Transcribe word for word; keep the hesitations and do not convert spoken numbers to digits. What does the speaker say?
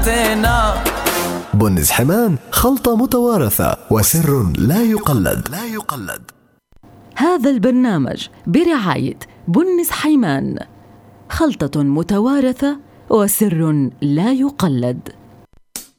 بنس حيمان، خلطة متوارثة وسر لا يقلد لا يقلد. هذا البرنامج برعاية بنس حيمان، خلطة متوارثة وسر لا يقلد.